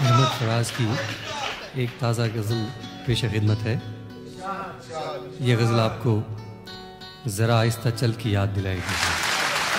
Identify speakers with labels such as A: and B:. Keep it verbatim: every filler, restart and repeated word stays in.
A: मोहम्मद फराज की एक ताज़ा गज़ल पेश खिदमत है। ये गज़ल आपको ज़रा आहिस्ता चल की याद दिलाएगी।